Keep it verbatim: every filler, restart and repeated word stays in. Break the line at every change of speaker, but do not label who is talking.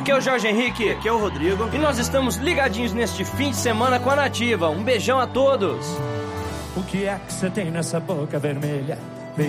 Aqui é o Jorge Henrique.
Aqui é o Rodrigo.
E nós estamos ligadinhos neste fim de semana com a Nativa. Um beijão a todos.
O que é que você tem nessa boca vermelha?